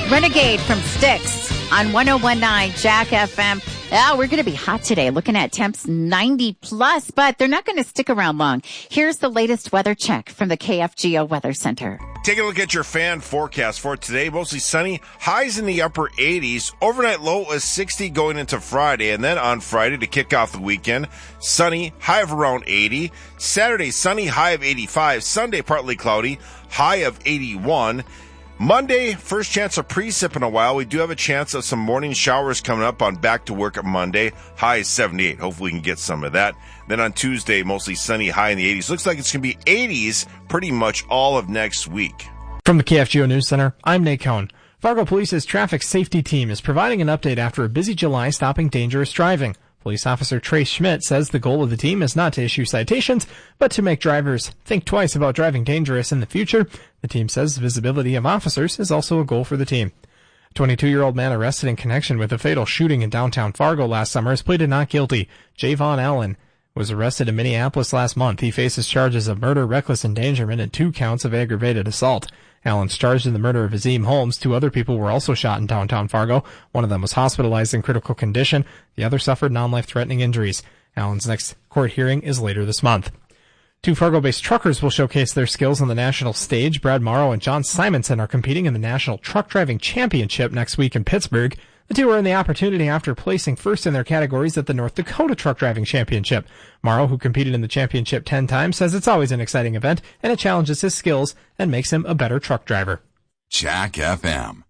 Renegade from Styx on 101.9 Jack FM. Oh, we're going to be hot today, looking at temps 90 plus, but they're not going to stick around long. Here's the latest weather check from the KFGO Weather Center. Take a look at your fan forecast for today. Mostly sunny, highs in the upper 80s. Overnight low is 60 going into Friday, and then on Friday to kick off the weekend, sunny, high of around 80. Saturday, sunny, high of 85. Sunday, partly cloudy, high of 81. Monday, first chance of precip in a while. We do have a chance of some morning showers coming up on back to work at Monday. High is 78. Hopefully we can get some of that. Then on Tuesday, mostly sunny, high in the 80s. Looks like it's going to be 80s pretty much all of next week. From the KFGO News Center, I'm Nate Cohn. Fargo Police's traffic safety team is providing an update after a busy July stopping dangerous driving. Police Officer Trace Schmidt says the goal of the team is not to issue citations, but to make drivers think twice about driving dangerous in the future. The team says visibility of officers is also a goal for the team. A 22-year-old man arrested in connection with a fatal shooting in downtown Fargo last summer has pleaded not guilty. Javon Allen was arrested in Minneapolis last month. He faces charges of murder, reckless endangerment, and 2 counts of aggravated assault. Allen's charged in the murder of Azim Holmes. 2 other people were also shot in downtown Fargo. One of them was hospitalized in critical condition. The other suffered non-life-threatening injuries. Allen's next court hearing is later this month. 2 Fargo-based truckers will showcase their skills on the national stage. Brad Morrow and John Simonson are competing in the National Truck Driving Championship next week in Pittsburgh. The 2 earned the opportunity after placing first in their categories at the North Dakota Truck Driving Championship. Morrow, who competed in the championship 10 times, says it's always an exciting event, and it challenges his skills and makes him a better truck driver. Jack FM.